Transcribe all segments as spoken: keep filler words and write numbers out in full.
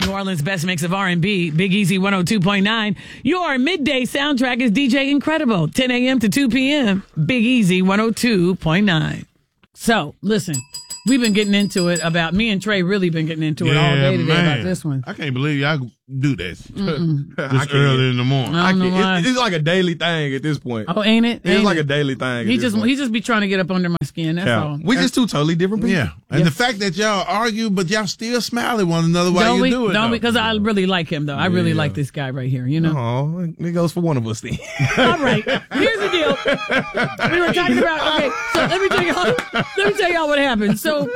New Orleans' best mix of R and B, Big Easy one oh two point nine. Your midday soundtrack is D J Incredible, ten a.m. to two p.m. Big Easy one oh two point nine. So, listen, we've been getting into it about, me and Trey really been getting into it yeah, all day today man. about this one. I can't believe y'all do this Mm-mm. this early in the morning. I don't know why. It, it's like a daily thing at this point. Oh, ain't it? It's Ain't like it? a daily thing. He at this just point. he just be trying to get up under my skin. That's Yeah. all. We just two totally different people. Yeah. And Yeah. the fact that y'all argue, but y'all still smile at one another while don't you we, do it. Don't though. because I really like him, though. I really Yeah. like this guy right here, you know? Oh, it goes for one of us then. All right. Here's the deal. We were talking about, okay, so let me tell y'all, let me tell y'all what happened. So,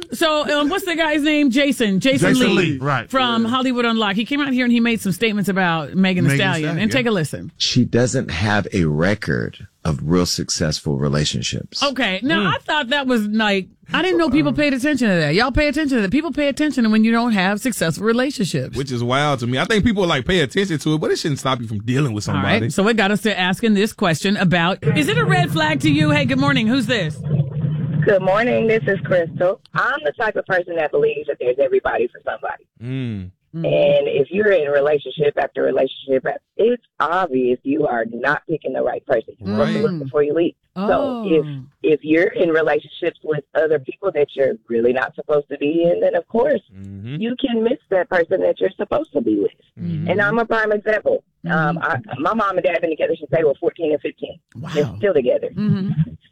so um, what's the guy's name? Jason. Jason, Jason Lee. Lee, right. From Hollywood Unlocked. He came out here and he made some statements about Megan Thee Megan Thee Stallion. Stallion, And yeah. take a listen. She doesn't have a record of real successful relationships. Okay. Now, I thought that was like, I didn't know people paid attention to that. Y'all pay attention to that. People pay attention when you don't have successful relationships. Which is wild to me. I think people like pay attention to it, but it shouldn't stop you from dealing with All somebody. right. So it got us to asking this question about, is it a red flag to you? Hey, good morning. Who's this? Good morning. This is Crystal. I'm the type of person that believes that there's everybody for somebody. Mm. And if you're in relationship after relationship, it's obvious you are not picking the right person. You're supposed to Right. look before you leave. Oh. So if if you're in relationships with other people that you're really not supposed to be in, then of course Mm-hmm. you can miss that person that you're supposed to be with. Mm-hmm. And I'm a prime example. Um, I, my mom and dad have been together since they were fourteen and fifteen. Wow. They're still together. Mm-hmm.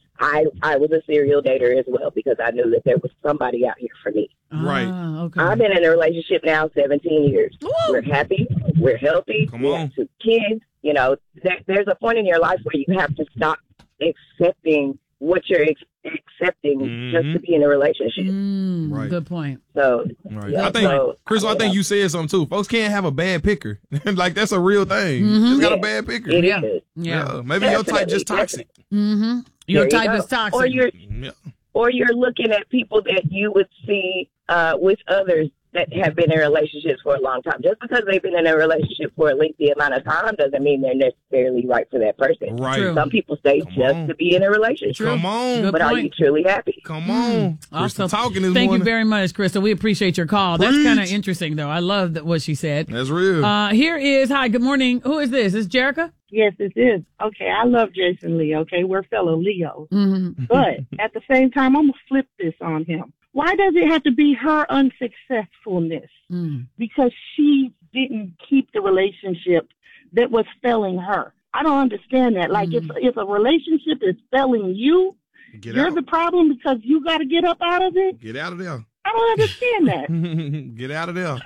I I was a serial dater as well because I knew that there was somebody out here for me. Right. Ah, okay. I've been in a relationship now seventeen years. Woo! We're happy. We're healthy. Come we on. have two kids. You know, there, there's a point in your life where you have to stop accepting what you're ex- accepting just to be in a relationship. Mm, Right. Good point. So, Right. yeah, I think, so, Crystal, I think you said something too. Folks can't have a bad picker. Like, that's a real thing. You just got a Yeah. bad picker. It Yeah. is. Yeah. Yeah. Maybe your type just Definitely, toxic. Mm-hmm. Your There you type go. is toxic. Or you're Yeah. or you're looking at people that you would see uh, with others that have been in relationships for a long time. Just because they've been in a relationship for a lengthy amount of time doesn't mean they're necessarily right for that person. Right. True. Some people stay Come just on. to be in a relationship. Come on. Good But are point. you truly happy? Come on. Crystal Also, talking this thank morning. you very much, Crystal. We appreciate your call. That's Preach. kind of interesting, though. I love that what she said. That's real. Uh, here is, hi, good morning. Who is this? Is Jerica? Yes, it is. Okay, I love Jason Lee, okay? We're fellow Leos. Mm-hmm. But at the same time, I'm going to flip this on him. Why does it have to be her unsuccessfulness? Mm. Because she didn't keep the relationship that was failing her. I don't understand that. Like, Mm. if, if a relationship is failing you, Get you're out. the problem because you got to get up out of it? Get out of there. I don't understand that. Get out of there.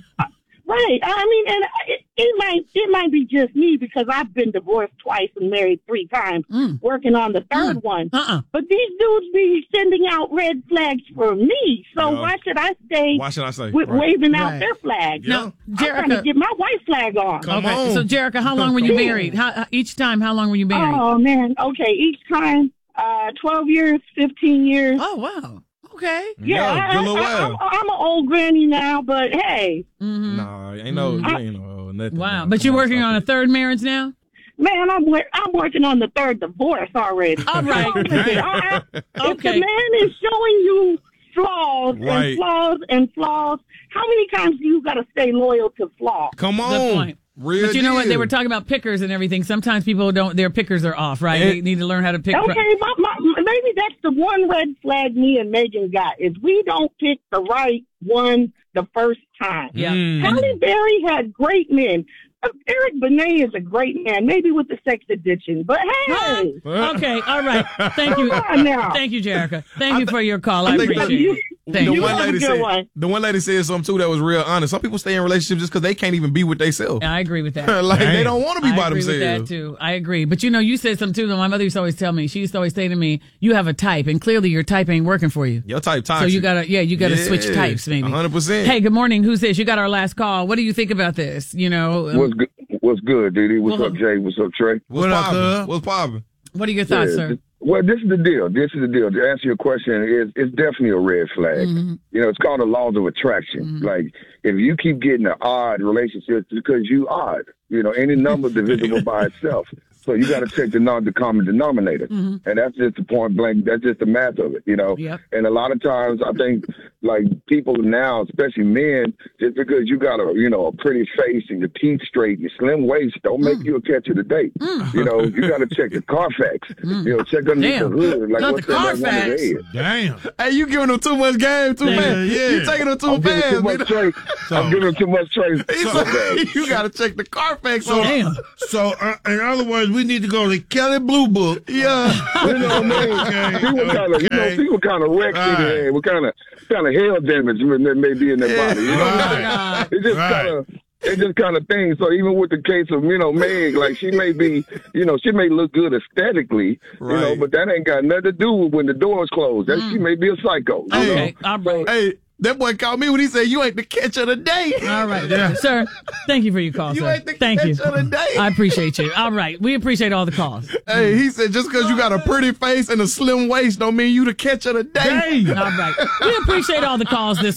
Right. I mean, and it, it might it might be just me because I've been divorced twice and married three times, Mm. working on the third Mm. one. Uh-uh. But these dudes be sending out red flags for me. So Yeah. why should I stay Why should I say? with Right. waving out Right. their flag? Yeah. Now, I'm trying to Jerica. get my white flag on. Come Okay, on. so Jerica, how long were you married? How, how- each time, how long were you married? Oh man. Okay. Each time, uh, twelve years, fifteen years. Oh, wow. Okay. Yeah, I, good little I, while. I, I'm an old granny now, but hey, Mm-hmm. Nah, ain't no, Mm. ain't no nothing. Wow. Nah, But come you're working stop on a it. third marriage now? man, I'm wor- I'm working on the third divorce already. All right. Listen, I- I- If Okay. the man is showing you flaws Right. and flaws and flaws, how many times do you got to stay loyal to flaws? Come on. Good point. Real But you know what? They deal. were talking about pickers and everything. Sometimes people don't, their pickers are off, right? It- They need to learn how to pick. pro- Okay, my, my, maybe that's the one red flag me and Megan got is we don't pick the right one the first time. Yeah. Mm. Halle Berry had great men. Uh, Eric Benet is a great man, maybe with the sex addiction, but hey, Okay. All right. Thank you. come on now. Thank you, Jerica. Thank I you th- for your call. I, I think that- appreciate it. Thank the you. one have a lady good said one. the one lady said something too that was real honest. Some people stay in relationships just because they can't even be with themselves. I agree with that. Like Damn. they don't want to be I by agree themselves. with that too. I agree. But you know, you said something too. Though my mother used to always tell me. She used to always say to me, "You have a type, and clearly your type ain't working for you. Your type toxic. So you gotta, yeah, you gotta switch types, maybe." one hundred percent. Hey, good morning. Who's this? You got our last call. What do you think about this? You know, um, What's good? What's good, Didi? What's Well, up, Jay? What's up, Trey? What's What up, poppin'? cuz? What's poppin'? what are your thoughts, Yeah, sir? th- Well, this is the deal. This is the deal. To answer your question, it's, it's definitely a red flag. Mm-hmm. You know, it's called the laws of attraction. Like, if you keep getting an odd relationship, it's because you odd. You know, any number divisible by itself. So you got to check the non the common denominator, Mm-hmm. and that's just the point blank. That's just the math of it, you know. Yep. And a lot of times, I think like people now, especially men, just because you got a you know a pretty face and your teeth straight, your slim waist, don't make Mm. you a catch of the day. You know, you got to check the Carfax. You know, check underneath Damn. the hood, like Not what's the in that woman's Carfax. head. Damn. Hey, you giving them too much game too Yeah, fast. yeah. You taking them too I'm giving fast. too much nigga. trace. I'm giving too much trace. He's So bad. like, you gotta check the Carfax So, on. Damn. so uh, in other words, we need to go to Kelly Blue Book. Yeah. You know what I mean? Okay, People kind of, you know, okay. people kind of wrecked in Right. their head. What kind of, kind of hell damage that may be in their Yeah. body? You know, Right. it's just Right. kind of. It's just kind of thing. So even with the case of, you know, Meg, like she may be, you know, she may look good aesthetically, you know, Right. but that ain't got nothing to do with when the door's closed. That she may be a psycho. You Okay, know? all right. Hey, that boy called me when he said you ain't the catch of the day. All right, sir. Thank you for your call, You sir. ain't the Thank you. catch of the day. I appreciate you. All right, we appreciate all the calls. Hey, he said just because you got a pretty face and a slim waist don't mean you the catch of the day. All right, we appreciate all the calls this